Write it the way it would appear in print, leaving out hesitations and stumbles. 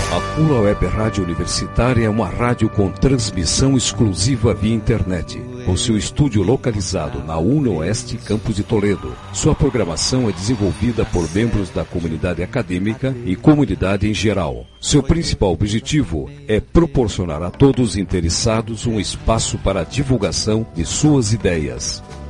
A Pula Web Rádio Universitária é uma rádio com transmissão exclusiva via internet, com seu estúdio localizado na UNOeste, campus de Toledo. Sua programação é desenvolvida por membros da comunidade acadêmica e comunidade em geral. Seu principal objetivo é proporcionar a todos os interessados um espaço para a divulgação de suas ideias.